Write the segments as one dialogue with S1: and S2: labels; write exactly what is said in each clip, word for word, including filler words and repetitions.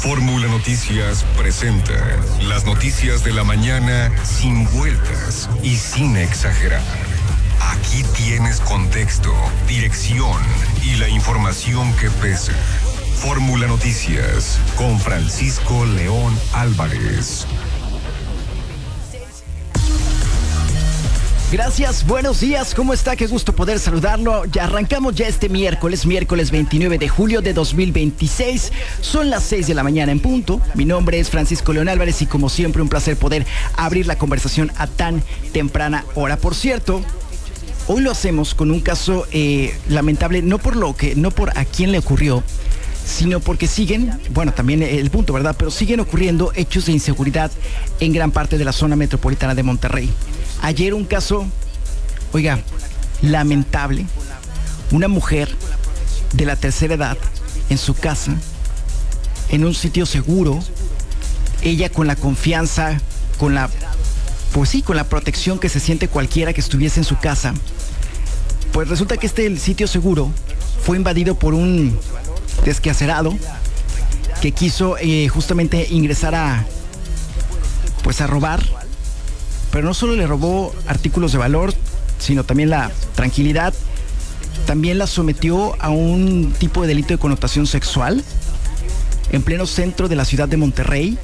S1: Fórmula Noticias presenta las noticias de la mañana sin vueltas y sin exagerar. Aquí tienes contexto, dirección y la información que pesa. Fórmula Noticias con Francisco León Álvarez.
S2: Gracias, buenos días, ¿cómo está? Qué gusto poder saludarlo. Ya arrancamos ya este miércoles, miércoles veintinueve de julio de dos mil veintiséis. Son las seis de la mañana en punto. Mi nombre es Francisco León Álvarez y como siempre un placer poder abrir la conversación a tan temprana hora. Por cierto, hoy lo hacemos con un caso eh, lamentable, no por lo que, no por a quién le ocurrió, sino porque siguen, bueno, también el punto, ¿verdad? Pero siguen ocurriendo hechos de inseguridad en gran parte de la zona metropolitana de Monterrey. Ayer un caso, oiga, lamentable. Una mujer de la tercera edad en su casa, en un sitio seguro, ella con la confianza, con la, pues sí, con la protección que se siente cualquiera que estuviese en su casa. Pues resulta que este sitio seguro fue invadido por un desquacerado que quiso eh, justamente ingresar a, pues a robar. Pero no solo le robó artículos de valor, sino también la tranquilidad. También la sometió a un tipo de delito de connotación sexual en pleno centro de la ciudad de Monterrey.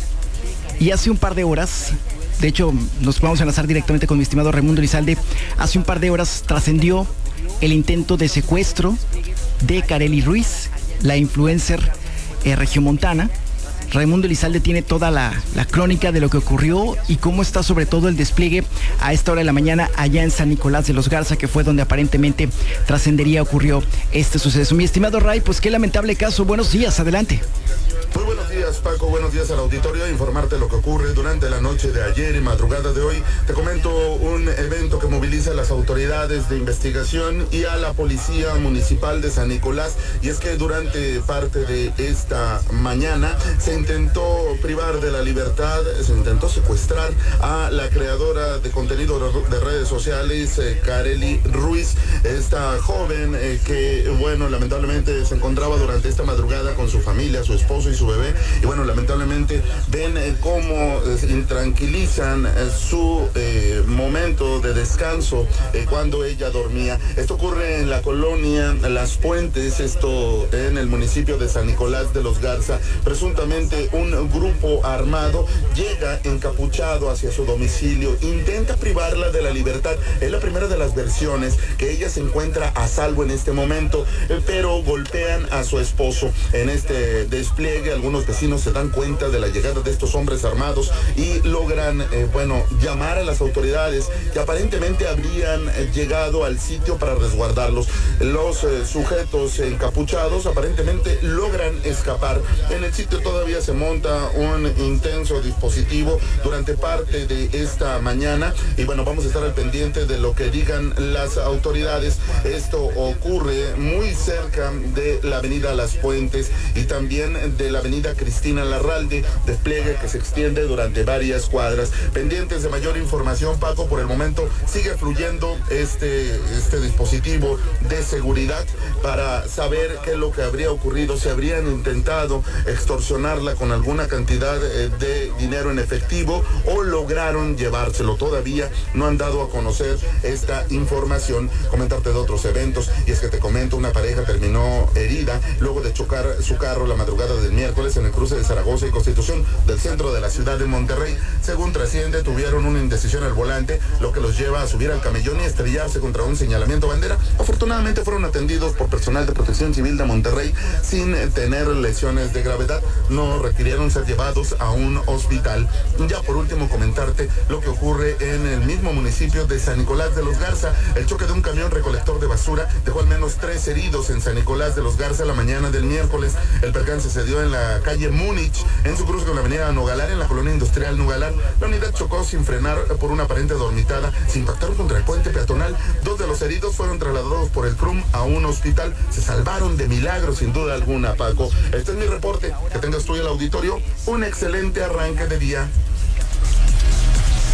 S2: Y hace un par de horas, de hecho nos vamos a enlazar directamente con mi estimado Raimundo Elizalde, hace un par de horas trascendió el intento de secuestro de Karely Ruiz, la influencer eh, regiomontana. Raimundo Elizalde tiene toda la, la crónica de lo que ocurrió y cómo está sobre todo el despliegue a esta hora de la mañana allá en San Nicolás de los Garza, que fue donde aparentemente trascendería ocurrió este suceso. Mi estimado Ray, pues qué lamentable caso. Buenos días, adelante.
S3: Muy buenos días, Paco, buenos días al auditorio. Informarte lo que ocurre durante la noche de ayer y madrugada de hoy. Te comento un evento que moviliza a las autoridades de investigación y a la policía municipal de San Nicolás. Y es que durante parte de esta mañana se intentó privar de la libertad, se intentó secuestrar a la creadora de contenido de redes sociales, eh, Karely Ruiz, esta joven eh, que, bueno, lamentablemente se encontraba durante esta madrugada con su familia, su esposo y su bebé, y bueno, lamentablemente ven eh, cómo eh, intranquilizan eh, su eh, momento de descanso eh, cuando ella dormía. Esto ocurre en la colonia Las Puentes, esto en el municipio de San Nicolás de los Garza. Presuntamente un grupo armado llega encapuchado hacia su domicilio, intenta privarla de la libertad. Es la primera de las versiones, que ella se encuentra a salvo en este momento, eh, pero golpean a su esposo. En este despliegue, algunos vecinos se dan cuenta de la llegada de estos hombres armados y logran, eh, bueno, llamar a las autoridades que aparentemente habrían eh, llegado al sitio para resguardarlos. Los eh, sujetos encapuchados aparentemente logran escapar. En el sitio todavía se monta un intenso dispositivo durante parte de esta mañana y bueno, vamos a estar al pendiente de lo que digan las autoridades. Esto ocurre muy cerca de la avenida Las Puentes y también de la avenida Cristina Larralde, despliegue que se extiende durante varias cuadras. Pendientes de mayor información, Paco, por el momento sigue fluyendo este, este dispositivo de seguridad para saber qué es lo que habría ocurrido, si habrían intentado extorsionarla con alguna cantidad eh, de dinero en efectivo o lograron llevárselo. Todavía no han dado a conocer esta información. Comentarte de otros eventos, y es que te comento, una pareja terminó herida luego de chocar su carro la madrugada del miércoles en el cruce de Zaragoza y Constitución del centro de la ciudad de Monterrey. Según trasciende, tuvieron una indecisión al volante, lo que los lleva a subir al camellón y estrellarse contra un señalamiento bandera. Afortunadamente fueron atendidos por personal de Protección Civil de Monterrey sin tener lesiones de gravedad. No requirieron ser llevados a un hospital. Ya por último, comentarte lo que ocurre en el mismo municipio de San Nicolás de los Garza. El choque de un camión recolector de basura dejó al menos tres heridos en San Nicolás de los Garza la mañana del miércoles. El percance se dio en la calle Múnich, en su cruce con la avenida Nogalar, en la colonia industrial Nogalar. La unidad chocó sin frenar por una aparente dormitada. Se impactaron contra el puente peatonal. Dos de los heridos fueron trasladados por el C R U M a un hospital. Se salvaron de milagro, sin duda alguna, Paco. Este es mi reporte. Que tengas tú y el auditorio un excelente arranque de día.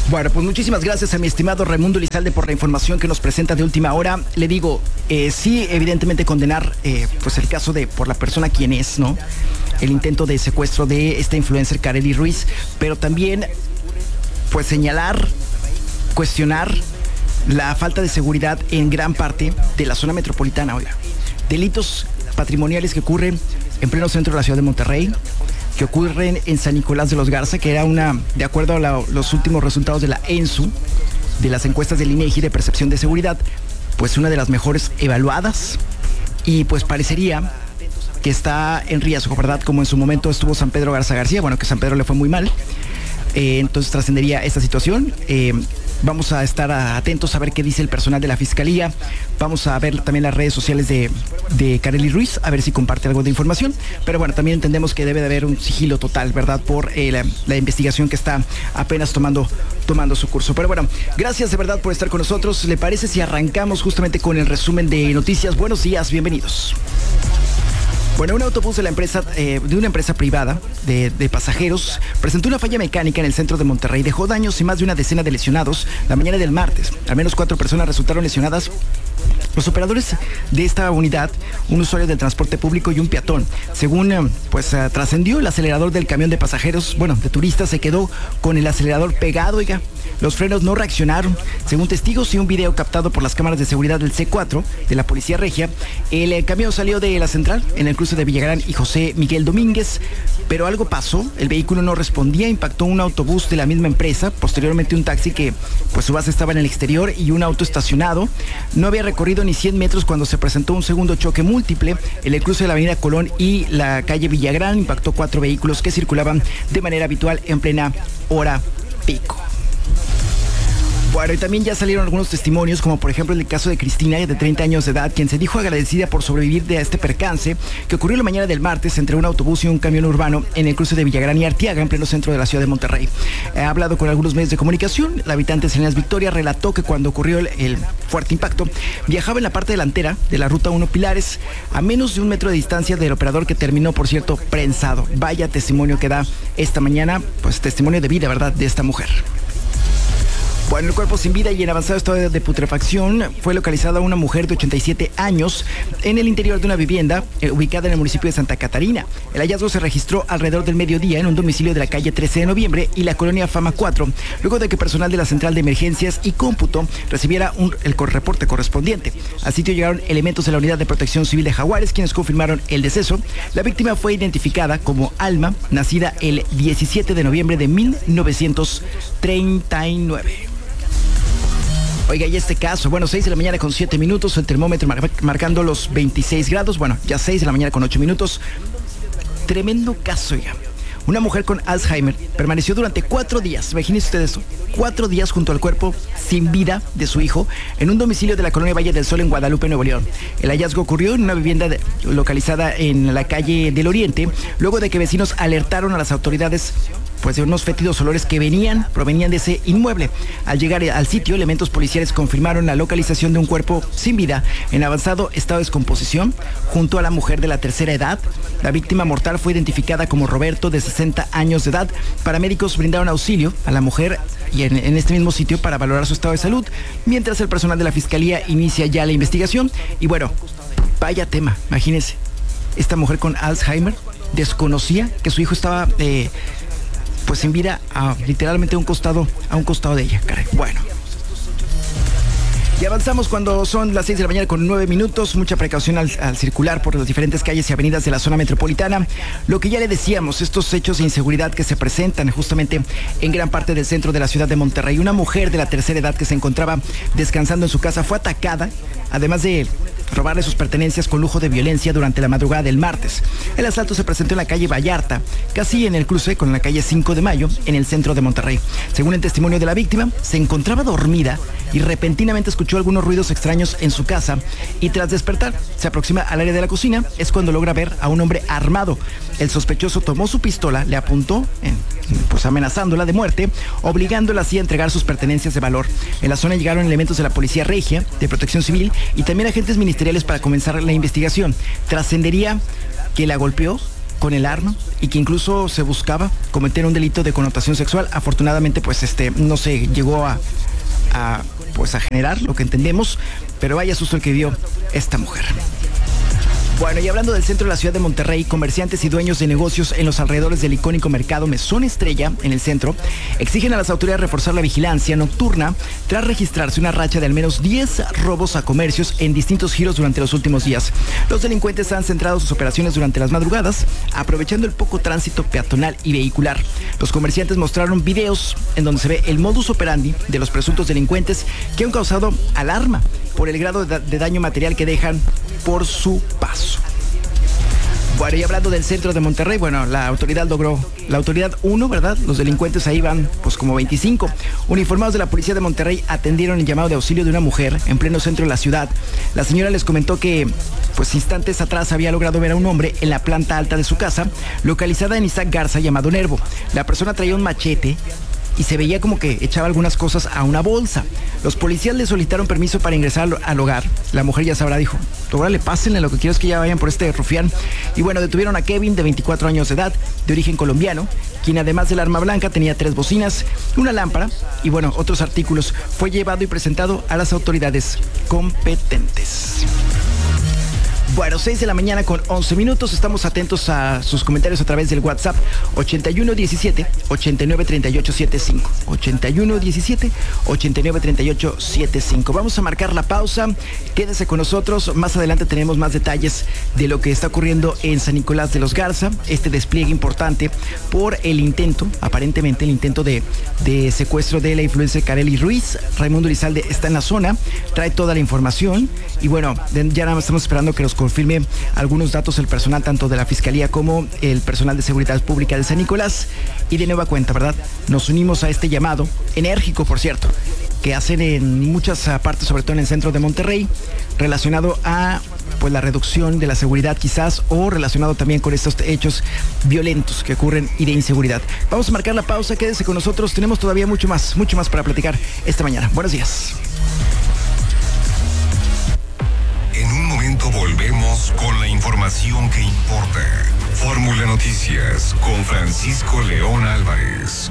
S2: Bueno, pues muchísimas gracias a mi estimado Raimundo Lizalde por la información que nos presenta de última hora. Le digo, eh, sí, evidentemente condenar eh, pues el caso de por la persona quien es, ¿no? El intento de secuestro de esta influencer Karely Ruiz, pero también pues señalar, cuestionar la falta de seguridad en gran parte de la zona metropolitana, oiga. Delitos patrimoniales que ocurren en pleno centro de la ciudad de Monterrey, que ocurren en San Nicolás de los Garza, que era una, de acuerdo a la, los últimos resultados de la ENSU, de las encuestas del INEGI de percepción de seguridad, pues una de las mejores evaluadas, y pues parecería que está en riesgo, ¿verdad? Como en su momento estuvo San Pedro Garza García, bueno, que San Pedro le fue muy mal, eh, entonces trascendería esta situación. Eh, Vamos a estar atentos a ver qué dice el personal de la Fiscalía. Vamos a ver también las redes sociales de, de Karely Ruiz, a ver si comparte algo de información. Pero bueno, también entendemos que debe de haber un sigilo total, ¿verdad? Por eh, la, la investigación que está apenas tomando, tomando su curso. Pero bueno, gracias de verdad por estar con nosotros. ¿Le parece si arrancamos justamente con el resumen de noticias? Buenos días, bienvenidos. Bueno, un autobús de la empresa, eh, de una empresa privada de, de pasajeros presentó una falla mecánica en el centro de Monterrey. Dejó daños y más de una decena de lesionados la mañana del martes. Al menos cuatro personas resultaron lesionadas. Los operadores de esta unidad, un usuario del transporte público y un peatón. Según pues uh, trascendió, el acelerador del camión de pasajeros, bueno, de turistas, se quedó con el acelerador pegado, oiga. Los frenos no reaccionaron. Según testigos y un video captado por las cámaras de seguridad del C cuatro de la Policía Regia, el, el camión salió de la central en el cruce de Villagrán y José Miguel Domínguez, pero algo pasó. El vehículo no respondía, impactó un autobús de la misma empresa, posteriormente un taxi que pues su base estaba en el exterior y un auto estacionado. No había recorrido ni cien metros cuando se presentó un segundo choque múltiple en el cruce de la avenida Colón y la calle Villagrán. Impactó cuatro vehículos que circulaban de manera habitual en plena hora pico. Bueno, y también ya salieron algunos testimonios, como por ejemplo el caso de Cristina, de treinta años de edad, quien se dijo agradecida por sobrevivir de este percance que ocurrió la mañana del martes entre un autobús y un camión urbano en el cruce de Villagrán y Arteaga, en pleno centro de la ciudad de Monterrey. Ha hablado con algunos medios de comunicación. La habitante Salinas Victoria relató que cuando ocurrió el, el fuerte impacto, viajaba en la parte delantera de la ruta uno Pilares, a menos de un metro de distancia del operador, que terminó, por cierto, prensado. Vaya testimonio que da esta mañana, pues testimonio de vida, ¿verdad?, de esta mujer. Bueno, el cuerpo sin vida y en avanzado estado de putrefacción fue localizada una mujer de ochenta y siete años en el interior de una vivienda eh, ubicada en el municipio de Santa Catarina. El hallazgo se registró alrededor del mediodía en un domicilio de la calle trece de noviembre y la colonia Fama cuatro, luego de que personal de la Central de Emergencias y Cómputo recibiera un, el reporte correspondiente. Al sitio llegaron elementos de la Unidad de Protección Civil de Jaguares, quienes confirmaron el deceso. La víctima fue identificada como Alma, nacida el diecisiete de noviembre de mil novecientos treinta y nueve. Oiga, y este caso, bueno, seis de la mañana con siete minutos, el termómetro mar- marcando los veintiséis grados, bueno, ya seis de la mañana con ocho minutos. Tremendo caso, oiga. Una mujer con Alzheimer permaneció durante cuatro días, imagínense ustedes eso, cuatro días junto al cuerpo sin vida de su hijo en un domicilio de la colonia Valle del Sol en Guadalupe, Nuevo León. El hallazgo ocurrió en una vivienda de, localizada en la calle del Oriente, luego de que vecinos alertaron a las autoridades pues de unos fétidos olores que venían, provenían de ese inmueble. Al llegar al sitio, elementos policiales confirmaron la localización de un cuerpo sin vida en avanzado estado de descomposición junto a la mujer de la tercera edad. La víctima mortal fue identificada como Roberto, de sesenta años de edad. Paramédicos brindaron auxilio a la mujer y en, en este mismo sitio para valorar su estado de salud, mientras el personal de la Fiscalía inicia ya la investigación. Y bueno, vaya tema, imagínense, esta mujer con Alzheimer desconocía que su hijo estaba eh, pues sin vida, a, literalmente a un costado, a un costado de ella, caray. Bueno. Y avanzamos cuando son las seis de la mañana con nueve minutos. Mucha precaución al, al circular por las diferentes calles y avenidas de la zona metropolitana. Lo que ya le decíamos, estos hechos de inseguridad que se presentan justamente en gran parte del centro de la ciudad de Monterrey. Una mujer de la tercera edad que se encontraba descansando en su casa fue atacada, además de robarle sus pertenencias con lujo de violencia durante la madrugada del martes. El asalto se presentó en la calle Vallarta, casi en el cruce con la calle cinco de mayo, en el centro de Monterrey. Según el testimonio de la víctima, se encontraba dormida y repentinamente escuchó algunos ruidos extraños en su casa y tras despertar se aproxima al área de la cocina. Es cuando logra ver a un hombre armado. El sospechoso tomó su pistola, le apuntó, en, pues amenazándola de muerte, obligándola así a entregar sus pertenencias de valor. En la zona llegaron elementos de la Policía Regia, de Protección Civil y también agentes ministeriales para comenzar la investigación. Trascendería que la golpeó con el arma y que incluso se buscaba cometer un delito de connotación sexual. Afortunadamente, pues este no se llegó a, a pues a generar lo que entendemos, pero vaya susto el que vio esta mujer. Bueno, y hablando del centro de la ciudad de Monterrey, comerciantes y dueños de negocios en los alrededores del icónico mercado Mesón Estrella, en el centro, exigen a las autoridades reforzar la vigilancia nocturna tras registrarse una racha de al menos diez robos a comercios en distintos giros durante los últimos días. Los delincuentes han centrado sus operaciones durante las madrugadas, aprovechando el poco tránsito peatonal y vehicular. Los comerciantes mostraron videos en donde se ve el modus operandi de los presuntos delincuentes que han causado alarma por el grado de, de daño material que dejan por su paso. Bueno, y hablando del centro de Monterrey, bueno, la autoridad logró, la autoridad uno, ¿verdad? Los delincuentes ahí van, pues como veinticinco. Uniformados de la policía de Monterrey atendieron el llamado de auxilio de una mujer en pleno centro de la ciudad. La señora les comentó que, pues instantes atrás había logrado ver a un hombre en la planta alta de su casa, localizada en Isaac Garza, llamado Nervo. La persona traía un machete y se veía como que echaba algunas cosas a una bolsa. Los policías le solicitaron permiso para ingresar al, al hogar. La mujer ya sabrá, dijo, órale, pásenle, lo que quiero es que ya vayan por este rufián. Y bueno, detuvieron a Kevin, de veinticuatro años de edad, de origen colombiano, quien además del arma blanca tenía tres bocinas, una lámpara y bueno, otros artículos. Fue llevado y presentado a las autoridades competentes. Bueno, seis de la mañana con once minutos. Estamos atentos a sus comentarios a través del WhatsApp ochenta y uno diecisiete, ochenta y nueve treinta y ocho setenta y cinco. ochenta y uno diecisiete, ochenta y nueve treinta y ocho setenta y cinco. Vamos a marcar la pausa. Quédese con nosotros. Más adelante tenemos más detalles de lo que está ocurriendo en San Nicolás de los Garza. Este despliegue importante por el intento, aparentemente el intento de, de secuestro de la influencer Kareli Ruiz. Raimundo Elizalde está en la zona, trae toda la información. Y bueno, ya nada más estamos esperando que nos confirme algunos datos el personal tanto de la Fiscalía como el personal de Seguridad Pública de San Nicolás. Y de nueva cuenta, ¿verdad? Nos unimos a este llamado, enérgico por cierto, que hacen en muchas partes, sobre todo en el centro de Monterrey, relacionado a pues la reducción de la seguridad quizás, o relacionado también con estos hechos violentos que ocurren y de inseguridad. Vamos a marcar la pausa, quédese con nosotros, tenemos todavía mucho más, mucho más para platicar esta mañana. Buenos días.
S1: En un momento volvemos con la información que importa. Fórmula Noticias con Francisco León Álvarez.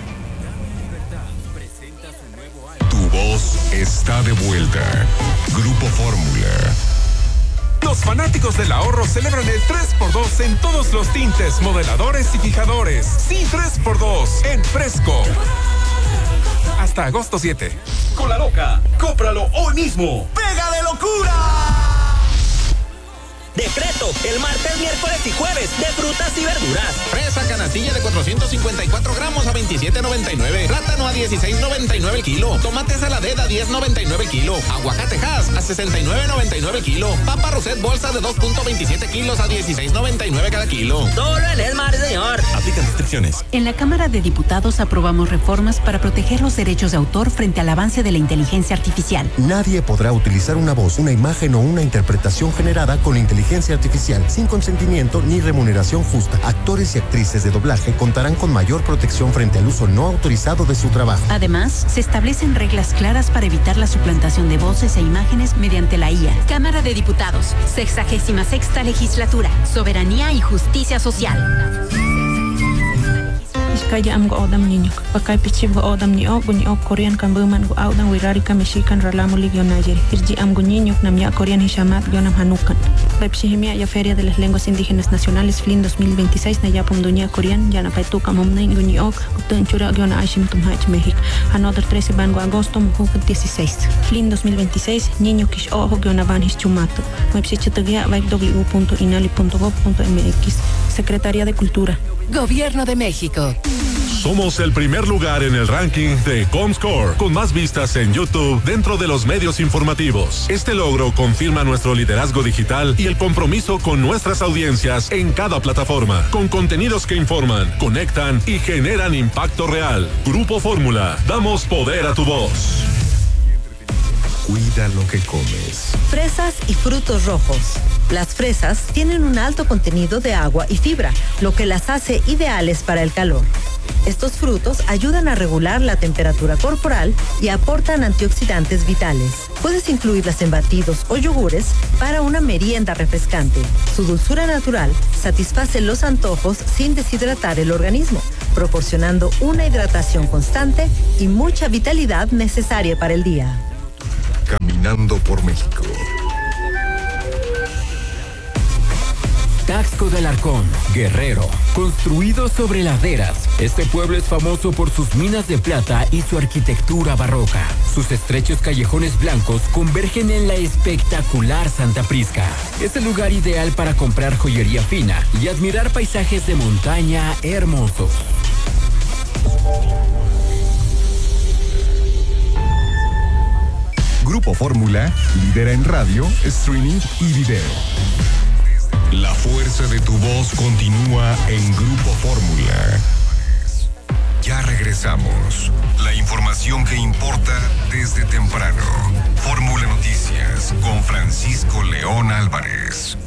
S1: Tu voz está de vuelta. Grupo Fórmula.
S4: Los fanáticos del ahorro celebran el tres por dos en todos los tintes, modeladores y fijadores. Sí, tres por dos en Fresco. Hasta agosto siete.
S5: Con la loca, cómpralo hoy mismo. ¡Pega de locura! Decreto, el martes, miércoles y jueves de frutas y verduras.
S6: Fresa canastilla de cuatrocientos cincuenta y cuatro gramos a veintisiete noventa y nueve. Plátano a dieciséis noventa y nueve el kilo. Tomate saladera a diez noventa y nueve el kilo. Aguacate Hass a sesenta y nueve noventa y nueve el kilo. Papa Roset bolsa de dos punto veintisiete kilos a dieciséis noventa y nueve cada kilo.
S5: Solo en Esmar, señor.
S6: Aplican restricciones.
S7: En la Cámara de Diputados aprobamos reformas para proteger los derechos de autor frente al avance de la inteligencia artificial.
S8: Nadie podrá utilizar una voz, una imagen o una interpretación generada con inteligencia artificial sin consentimiento ni remuneración justa. Actores y actrices de doblaje contarán con mayor protección frente al uso no autorizado de su trabajo.
S7: Además, se establecen reglas claras para evitar la suplantación de voces e imágenes mediante la I A. Cámara de Diputados, sexagésima sexta legislatura, soberanía y justicia social.
S9: Kaya am go odam ninyo. Pakai pichib go odam ni o gunyo Korean kan buman go audang wirari ka Mexican ralamo ligyo Nigeria. Irji am gunyo nam ya Korean hishamat gionam hanukan. Repshihimia ya Feria de las Lenguas Indígenas Nacionales Flin dos mil veintiséis na ya pumdunia Korean ya na paituka momnay gunyo gutun chura giona ashim tumhach México. Another trece van go agosto mukuk dieciséis. Flin dos mil veintiséis niño kish ojo giona van his chumato. Website w punto inali punto gov punto m x. Secretaría de Cultura.
S10: Gobierno de México.
S11: Somos el primer lugar en el ranking de Comscore, con más vistas en YouTube dentro de los medios informativos. Este logro confirma nuestro liderazgo digital y el compromiso con nuestras audiencias en cada plataforma, con contenidos que informan, conectan y generan impacto real. Grupo Fórmula, damos poder a tu voz.
S1: Cuida lo que comes.
S12: Fresas y frutos rojos. Las fresas tienen un alto contenido de agua y fibra, lo que las hace ideales para el calor. Estos frutos ayudan a regular la temperatura corporal y aportan antioxidantes vitales. Puedes incluirlas en batidos o yogures para una merienda refrescante. Su dulzura natural satisface los antojos sin deshidratar el organismo, proporcionando una hidratación constante y mucha vitalidad necesaria para el día.
S1: Caminando por México.
S13: Taxco del Arcón, Guerrero, construido sobre laderas. Este pueblo es famoso por sus minas de plata y su arquitectura barroca. Sus estrechos callejones blancos convergen en la espectacular Santa Prisca. Es el lugar ideal para comprar joyería fina y admirar paisajes de montaña hermosos.
S1: Grupo Fórmula lidera en radio, streaming y video. La fuerza de tu voz continúa en Grupo Fórmula. Ya regresamos. La información que importa desde temprano. Fórmula Noticias con Francisco León Álvarez.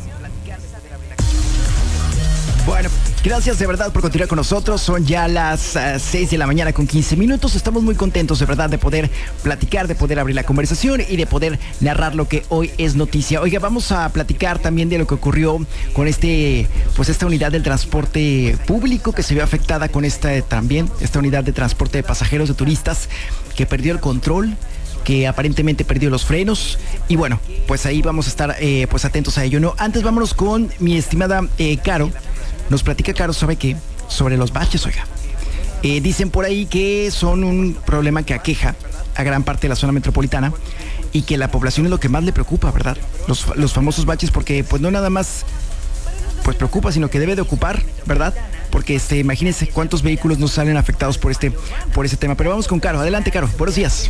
S2: Bueno, gracias de verdad por continuar con nosotros. Son ya las uh, seis de la mañana con quince minutos. Estamos muy contentos de verdad de poder platicar, de poder abrir la conversación y de poder narrar lo que hoy es noticia. Oiga, vamos a platicar también de lo que ocurrió con este, pues esta unidad del transporte público que se vio afectada con esta también, esta unidad de transporte de pasajeros, de turistas, que perdió el control, que aparentemente perdió los frenos. Y bueno, pues ahí vamos a estar eh, pues atentos a ello, ¿no? Antes vámonos con mi estimada eh, Caro. Nos platica Caro, ¿sabe qué? Sobre los baches, oiga. Eh, dicen por ahí que son un problema que aqueja a gran parte de la zona metropolitana y que la población es lo que más le preocupa, ¿verdad? Los, los famosos baches, porque pues no nada más pues preocupa, sino que debe de ocupar, ¿verdad? Porque este, imagínense cuántos vehículos no salen afectados por este, por este tema. Pero vamos con Caro. Adelante, Caro. Buenos días.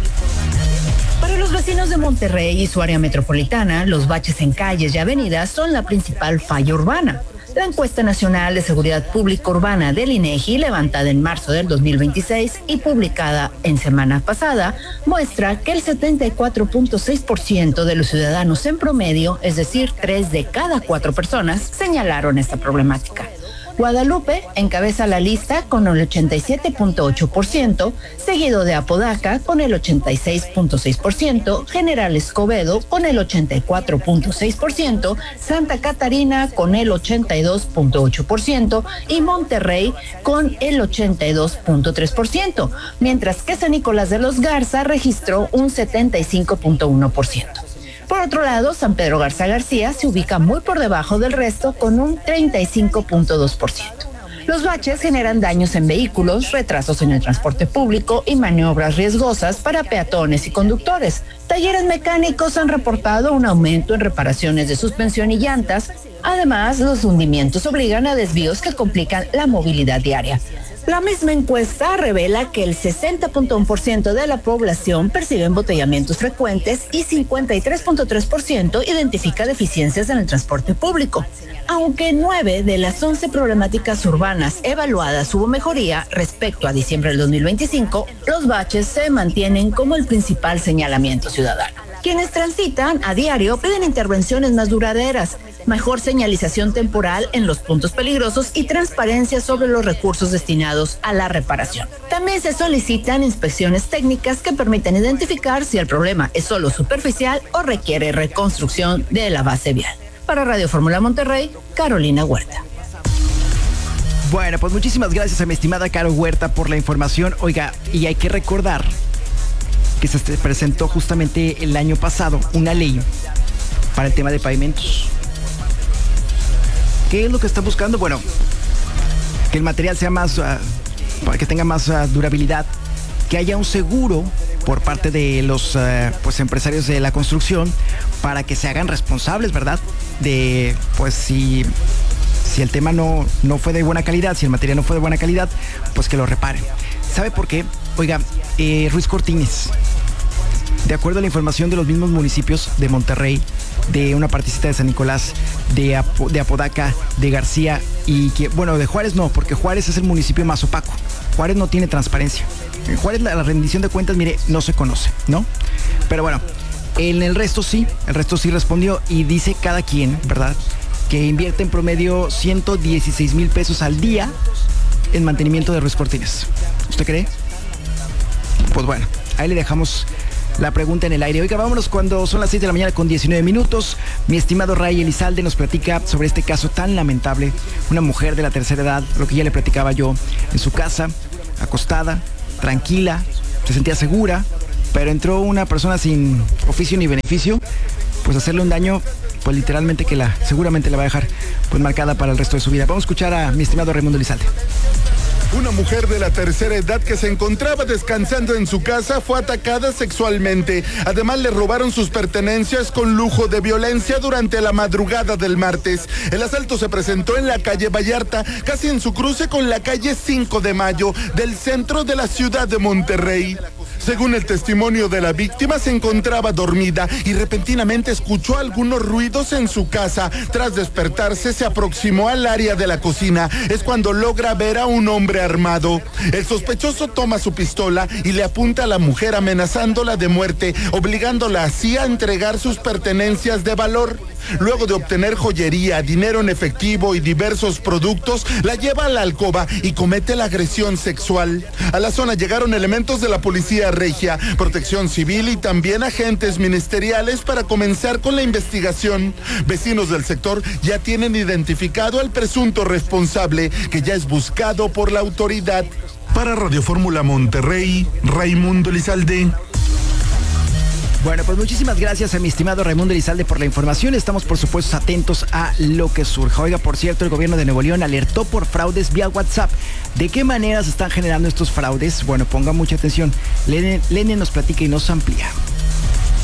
S14: Para los vecinos de Monterrey y su área metropolitana, los baches en calles y avenidas son la principal falla urbana. La encuesta nacional de seguridad pública urbana del INEGI, levantada en marzo del dos mil veintiséis y publicada en semana pasada, muestra que el setenta y cuatro punto seis por ciento de los ciudadanos en promedio, es decir, tres de cada cuatro personas, señalaron esta problemática. Guadalupe encabeza la lista con el ochenta y siete punto ocho por ciento, seguido de Apodaca con el ochenta y seis punto seis por ciento, General Escobedo con el ochenta y cuatro punto seis por ciento, Santa Catarina con el ochenta y dos punto ocho por ciento y Monterrey con el ochenta y dos punto tres por ciento, mientras que San Nicolás de los Garza registró un setenta y cinco punto uno por ciento. Por otro lado, San Pedro Garza García se ubica muy por debajo del resto con un treinta y cinco punto dos por ciento. Los baches generan daños en vehículos, retrasos en el transporte público y maniobras riesgosas para peatones y conductores. Talleres mecánicos han reportado un aumento en reparaciones de suspensión y llantas. Además, los hundimientos obligan a desvíos que complican la movilidad diaria. La misma encuesta revela que el sesenta punto uno por ciento de la población percibe embotellamientos frecuentes y cincuenta y tres punto tres por ciento identifica deficiencias en el transporte público. Aunque nueve de las once problemáticas urbanas evaluadas hubo mejoría respecto a diciembre del dos mil veinticinco, los baches se mantienen como el principal señalamiento ciudadano. Quienes transitan a diario piden intervenciones más duraderas, mejor señalización temporal en los puntos peligrosos y transparencia sobre los recursos destinados a la reparación. También se solicitan inspecciones técnicas que permitan identificar si el problema es solo superficial o requiere reconstrucción de la base vial. Para Radio Fórmula Monterrey, Carolina Huerta.
S2: Bueno, pues muchísimas gracias a mi estimada Caro Huerta por la información. Oiga, y hay que recordar que se presentó justamente el año pasado una ley para el tema de pavimentos. ¿Qué es lo que está buscando? Bueno, que el material sea más, uh, para que tenga más uh, durabilidad, que haya un seguro por parte de los uh, pues empresarios de la construcción para que se hagan responsables, ¿verdad? De, pues si, si el tema no, no fue de buena calidad, si el material no fue de buena calidad, pues que lo reparen. ¿Sabe por qué? Oiga, eh, Ruiz Cortines, de acuerdo a la información de los mismos municipios de Monterrey, de una partecita de San Nicolás, de, Apo, de Apodaca, de García y que, bueno, de Juárez no, porque Juárez es el municipio más opaco. Juárez no tiene transparencia. En Juárez la, la rendición de cuentas, mire, no se conoce, ¿no? Pero bueno, en el resto sí, el resto sí respondió y dice cada quien, ¿verdad?, que invierte en promedio ciento dieciséis mil pesos al día en mantenimiento de Ruiz Cortines. ¿Usted cree? Pues bueno, ahí le dejamos la pregunta en el aire. Oiga, vámonos cuando son las seis de la mañana con diecinueve minutos. Mi estimado Ray Elizalde nos platica sobre este caso tan lamentable. Una mujer de la tercera edad, lo que ya le platicaba yo, en su casa, acostada, tranquila, se sentía segura, pero entró una persona sin oficio ni beneficio, pues hacerle un daño, pues literalmente que la, seguramente la va a dejar pues marcada para el resto de su vida. Vamos a escuchar a mi estimado Raimundo Elizalde.
S3: Una mujer de la tercera edad que se encontraba descansando en su casa fue atacada sexualmente. Además, le robaron sus pertenencias con lujo de violencia durante la madrugada del martes. El asalto se presentó en la calle Vallarta, casi en su cruce con la calle cinco de mayo del centro de la ciudad de Monterrey. Según el testimonio de la víctima, se encontraba dormida y repentinamente escuchó algunos ruidos en su casa. Tras despertarse, se aproximó al área de la cocina. Es cuando logra ver a un hombre armado. El sospechoso toma su pistola y le apunta a la mujer amenazándola de muerte, obligándola así a entregar sus pertenencias de valor. Luego de obtener joyería, dinero en efectivo y diversos productos, la lleva a la alcoba y comete la agresión sexual. A la zona llegaron elementos de la policía regia, protección civil y también agentes ministeriales para comenzar con la investigación. Vecinos del sector ya tienen identificado al presunto responsable, que ya es buscado por la autoridad. Para Radio Fórmula Monterrey, Raimundo Elizalde.
S2: Bueno, pues muchísimas gracias a mi estimado Raimundo Elizalde por la información. Estamos, por supuesto, atentos a lo que surja. Oiga, por cierto, el gobierno de Nuevo León alertó por fraudes vía WhatsApp. ¿De qué manera se están generando estos fraudes? Bueno, ponga mucha atención. Lene, Lene nos platica y nos amplía.